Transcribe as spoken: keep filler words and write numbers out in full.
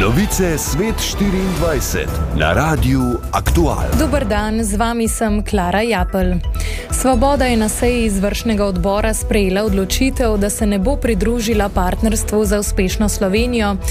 Novice Svet štiriindvajset na Radiu Aktual. Dober dan, z vami sem Klara Japelj. Svoboda je na seji izvršnega odbora sprejela odločitev, da se ne bo pridružila partnerstvu za uspešno Slovenijo,